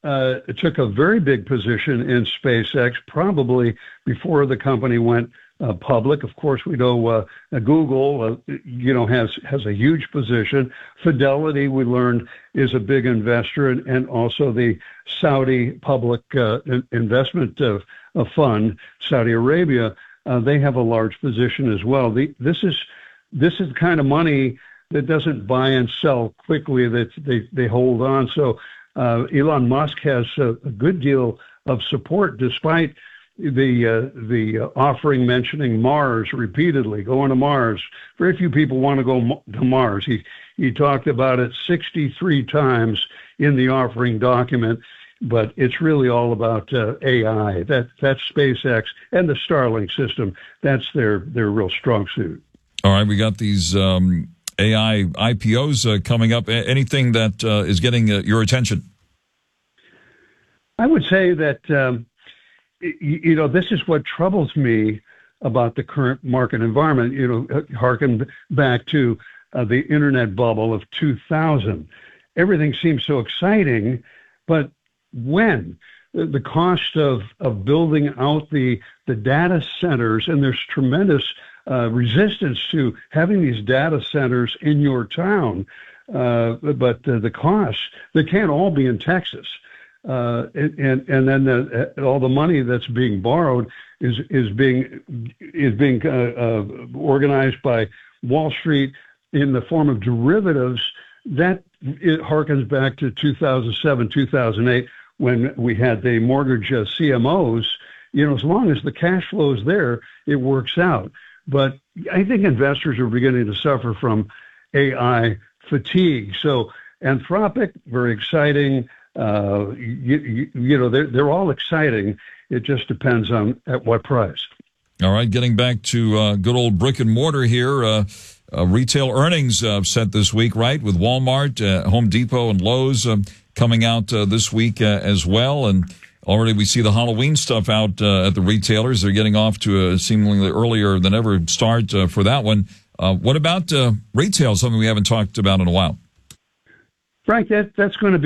took a very big position in SpaceX, probably before the company went public. Of course, we know Google, has a huge position. Fidelity, we learned, is a big investor, and also the Saudi public investment fund, Saudi Arabia. They have a large position as well. This is the kind of money that doesn't buy and sell quickly, that they hold on. So Elon Musk has a good deal of support, despite the offering mentioning Mars repeatedly, going to Mars. Very few people want to go to Mars. He talked about it 63 times in the offering document, but it's really all about AI. That's SpaceX and the Starlink system. That's their real strong suit. All right, we got these AI IPOs coming up. Anything that is getting your attention? I would say that, this is what troubles me about the current market environment. Harken back to the internet bubble of 2000. Everything seems so exciting, but when? The cost of building out the data centers, and there's tremendous resistance to having these data centers in your town, but the costs, they can't all be in Texas. And then all the money that's being borrowed is being organized by Wall Street in the form of derivatives. That it harkens back to 2007, 2008, when we had the mortgage CMOs. As long as the cash flow is there, it works out. But I think investors are beginning to suffer from AI fatigue. So Anthropic, very exciting. They're all exciting. It just depends on at what price. All right, getting back to good old brick and mortar here. Retail earnings set this week, right, with Walmart, Home Depot, and Lowe's coming out this week as well. And already we see the Halloween stuff out at the retailers. They're getting off to a seemingly earlier than ever start for that one. What about retail, something we haven't talked about in a while? Frank, that's going to be